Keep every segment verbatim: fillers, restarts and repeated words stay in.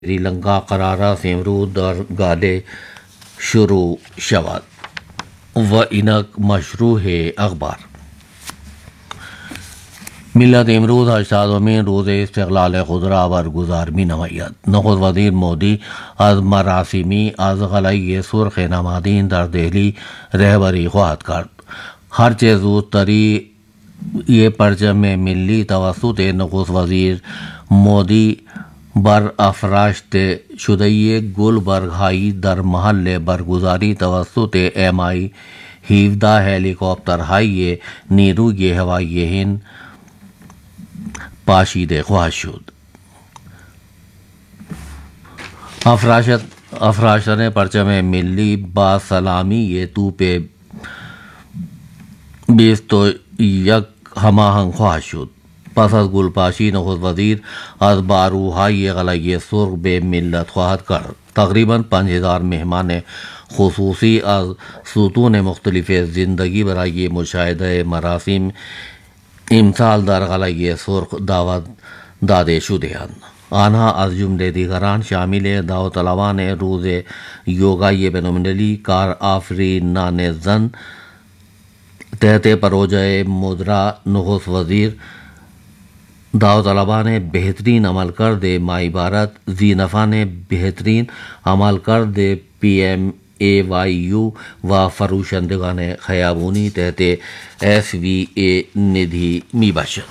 سری لنکا قرارا سیمرود در گاله شروع شود و اینک مشروع اخبار. ملت امروز هشتادمین روز استقلال خود را برگزار می نماید. نخست وزیر مودی از مراسمی از قلعه سرخ نمادین در دہلی رهبری خواهد کرد. هرچه زودتری یہ پرچم ملی توسط نخست وزیر مودی بر افراشت شده گلبرگ های در محل برگزاری توسط ایم آی هفده هلیکوپتر های نیروی هوایی هند پاشیده خواهد شد. افراشت افراشتن پرچم ملی با سلامی توپ بیست و یک هماهنگ خواهد شد. پس از گلپاشی نخست وزیر از باروهای قلعه سرخ به ملت خواهد کرد. تقریباً پانچ ہزار مہمان خصوصی از ستون مختلف زندگی برای مشاهده مراسم امسال در قلعه سرخ دعوت داده شدهاند. آنها از جمله دیگران شامل داوطلبان روز یوگای بین‌المللی، کار آفرینان زن تحت پروژه مدرا نخست وزیر، داوطلبان بہترین عمل کرد مائی بھارت، زینفان بہترین عمل کرد P M a why you و فروشندگان خیابونی تحت ایس وی اے ندھی می باشد.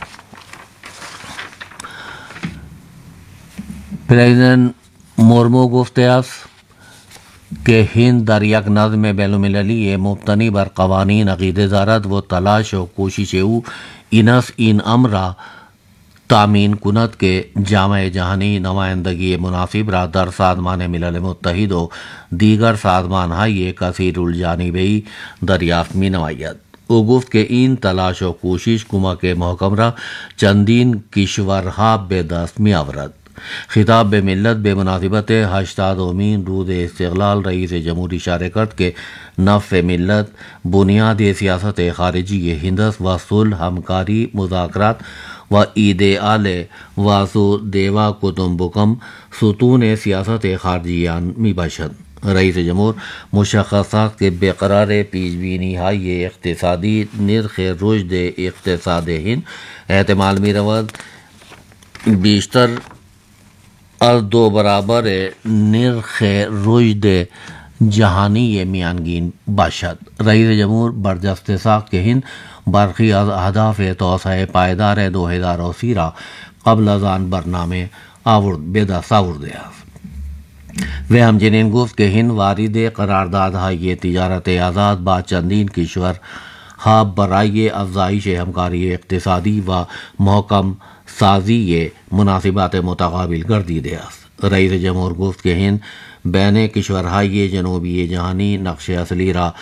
پریزیڈنٹ مورمو گفته است که هند در یک نظم بین‌المللی مبتنی بر قوانین عقیده دارد و تلاش و کوشش او این است این امر را تامین کند که جامعه جهانی نمایندگی مناسب را در سازمان ملل متحد و دیگر سازمانهای کثیر الجانبه‌ای دریافت می نماید. او گفت که این تلاش و کوشش کمک محکم را چندین کشورها به دست می آورد. خطاب به ملت به مناسبت هشتادمین روز استقلال رئیس جمهور اشاره کرد که نفع ملت بنیاد سیاست خارجی هند است و صلح، همکاری، مذاکرات و ایدئال واسودیوا کٹمبکم ستون سیاست خارجیان می باشد. رئیس جمهور مشخصات که برقرار پیشبینی های اقتصادی نرخ رشد اقتصاد هند احتمال می رود بیشتر از دو برابر نرخ رشد جهانی میانگین باشد. رئیس جمهور برجسته ساخت که هند برخی از اهداف توسعه پایدار دو هزار و سی را قبل از آن برنامه آورد به دست آورده است. و همچنین گفت که هند وارد قراردادهای تجارت آزاد با چندین کشورها برای افزایش همکاری اقتصادی و محکم سازی مناسبات متقابل گردیده است. رئیس جمهور گفت که هند بین کشورهای جنوبی جهانی نقش اصلی را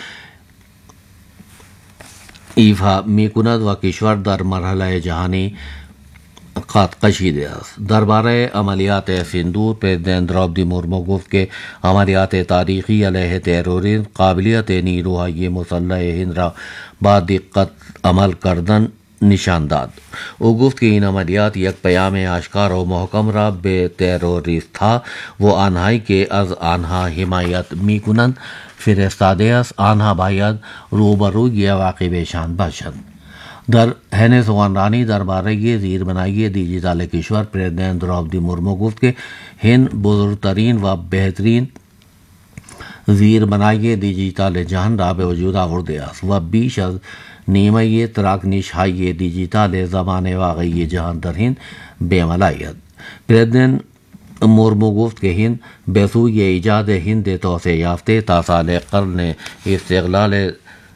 ایفا می کند و کشور در مرحله جهانی خط کشیده است. درباره عملیات سندور پریزیدنت دروپدی مورمو گفت که عملیات تاریخی علیه تروریسم قابلیت نیروهای مسلح هند را با دقت عمل کردن نشان داد. او گفت که این عملیات یک پیام آشکار و محکم را به تروریستها و آنهایی که از آنها حمایت می کنند فرستاده است. آنها باید روبروی عواقبشان باشند. در حین سخنرانی درباره زیربنایی دیجیتال کشور پریزیدنت دروپدی مورمو گفت که هند بزرگترین و بهترین زیربنایی دیجیتال جهان را به وجود آورده است و بیش از نیمه تراکنش های دیجیتال زمان واقعی جهان در هند به عمل آید. پریزیدنت مورمو گفت که هند به سوی ایجاد هند توسعه یافته تا سال قرن استقلال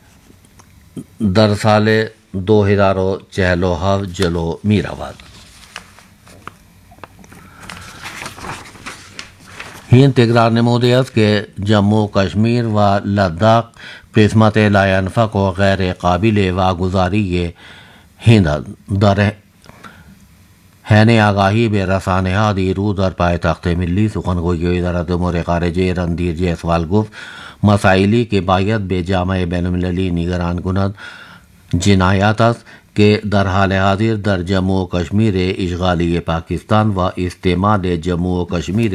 در سال دو هزار و چهل و هفت جلو می رود. هند تکرار نموده است که جموں کشمیر و لداخ قسمت لاینفق و غیر قابل واگذاری هند در حین آگاهی به رسانه ها دیروز در پایتخت ملی سخنگوی وزارت امور خارجه رندیر جیسوال گفت مسائلی که باید به جامعه بین المللی نگران کند جنایات است کہ در حال حاضر در جموں و کشمیر اشغالی پاکستان و استعمال جموں و کشمیر